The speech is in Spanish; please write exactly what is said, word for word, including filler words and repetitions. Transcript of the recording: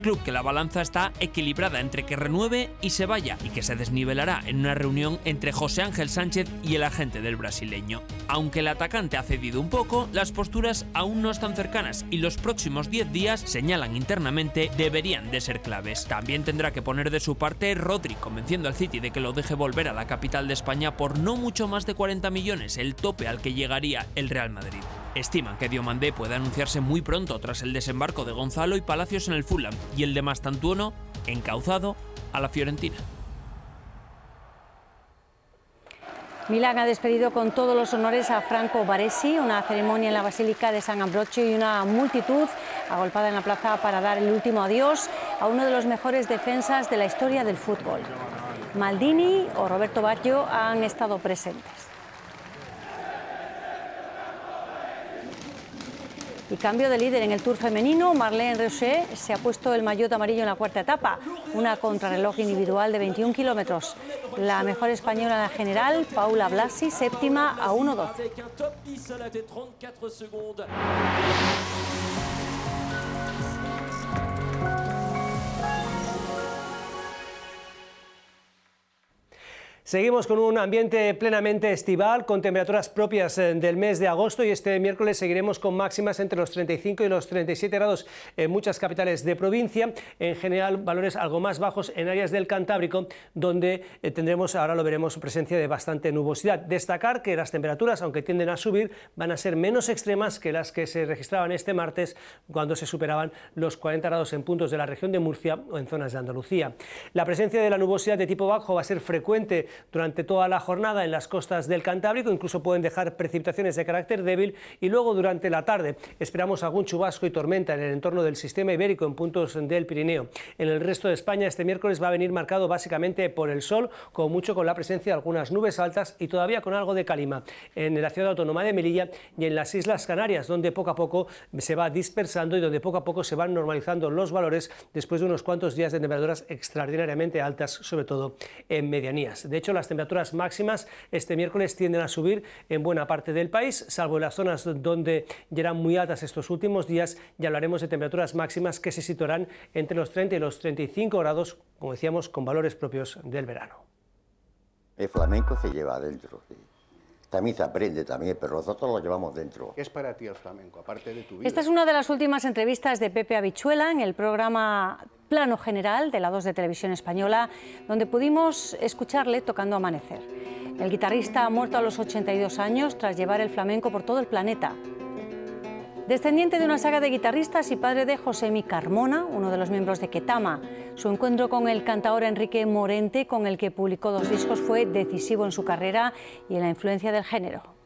club que la balanza está equilibrada entre que renueve y se vaya, y que se desnivelará en una reunión entre José Ángel Sánchez y el agente del brasileño. Aunque el atacante ha cedido un poco, las posturas aún no están cercanas y los próximos diez días, señalan internamente, deberían de ser claves. También tendrá que poner de su parte Rodri, convenciendo al City de que lo deje volver a la capital de España por no mucho más de cuarenta millones, el tope al que llegaría el Real Madrid. Estiman que Diomandé puede anunciarse muy pronto tras el desembarco de Gonzalo y Palacios en el Fulham y el de Mastantuono encauzado a la Fiorentina. Milán ha despedido con todos los honores a Franco Baresi, una ceremonia en la Basílica de San Ambrogio y una multitud agolpada en la plaza para dar el último adiós a uno de los mejores defensas de la historia del fútbol. Maldini o Roberto Baggio han estado presentes. Y cambio de líder en el Tour femenino, Marlene Reusche se ha puesto el maillot amarillo en la cuarta etapa, una contrarreloj individual de veintiún kilómetros. La mejor española en la general, Paula Blasi, séptima a uno doce. Seguimos con un ambiente plenamente estival, con temperaturas propias del mes de agosto, y este miércoles seguiremos con máximas entre los treinta y cinco y los treinta y siete grados en muchas capitales de provincia, en general valores algo más bajos en áreas del Cantábrico, donde tendremos, ahora lo veremos, presencia de bastante nubosidad. Destacar que las temperaturas, aunque tienden a subir, van a ser menos extremas que las que se registraban este martes, cuando se superaban los cuarenta grados en puntos de la región de Murcia o en zonas de Andalucía. La presencia de la nubosidad de tipo bajo va a ser frecuente durante toda la jornada en las costas del Cantábrico, incluso pueden dejar precipitaciones de carácter débil, y luego durante la tarde esperamos algún chubasco y tormenta en el entorno del sistema ibérico en puntos del Pirineo. En el resto de España este miércoles va a venir marcado básicamente por el sol, como mucho con la presencia de algunas nubes altas y todavía con algo de calima en la ciudad autónoma de Melilla y en las Islas Canarias, donde poco a poco se va dispersando y donde poco a poco se van normalizando los valores después de unos cuantos días de temperaturas extraordinariamente altas, sobre todo en medianías. De hecho, las temperaturas máximas este miércoles tienden a subir en buena parte del país, salvo en las zonas donde ya eran muy altas estos últimos días. Ya hablaremos de temperaturas máximas que se situarán entre los treinta y los treinta y cinco grados, como decíamos, con valores propios del verano. El flamenco se lleva adentro, sí. También se aprende también, pero nosotros lo llevamos dentro. ¿Qué es para ti el flamenco, aparte de tu vida? Esta es una de las últimas entrevistas de Pepe Habichuela en el programa Plano General de la dos de Televisión Española, donde pudimos escucharle tocando Amanecer. El guitarrista ha muerto a los ochenta y dos años tras llevar el flamenco por todo el planeta. Descendiente de una saga de guitarristas y padre de Josemi Carmona, uno de los miembros de Ketama. Su encuentro con el cantaor Enrique Morente, con el que publicó dos discos, fue decisivo en su carrera y en la influencia del género.